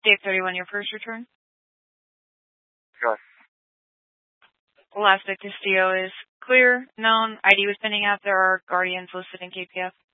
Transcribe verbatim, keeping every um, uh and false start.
Dave thirty-one, your first return. Yes. Last at Castillo is clear, known. I D was pending out. There are guardians listed in K P F.